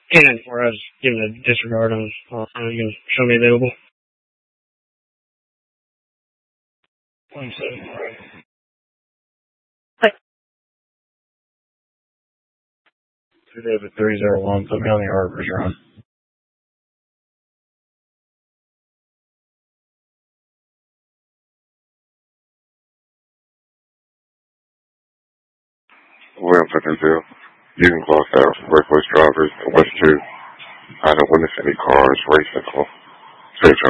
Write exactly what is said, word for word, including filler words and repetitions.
And where I was given a disregard on, uh, you can show me available. One second. Hi. Two David three zero one. Put me on the arbors, Ron. William Fitzgerald. You can close out reckless drivers and West two. I don't witness any cars racing. Say